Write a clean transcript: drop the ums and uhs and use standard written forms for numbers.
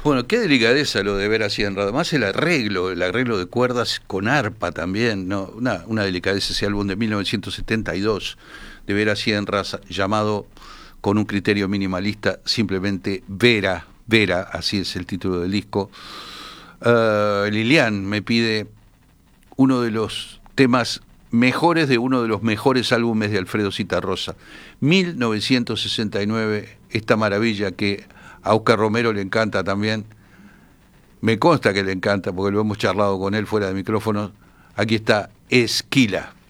Bueno, qué delicadeza lo de Vera Sierra. Además el arreglo de cuerdas con arpa también, ¿no? Una delicadeza, ese álbum de 1972 de Vera Sierra, llamado con un criterio minimalista simplemente Vera, Vera, así es el título del disco. Lilian me pide uno de los temas mejores de uno de los mejores álbumes de Alfredo Zitarrosa, 1969, esta maravilla que a Oscar Romero le encanta también, me consta que le encanta porque lo hemos charlado con él fuera de micrófonos. Aquí está Esquila.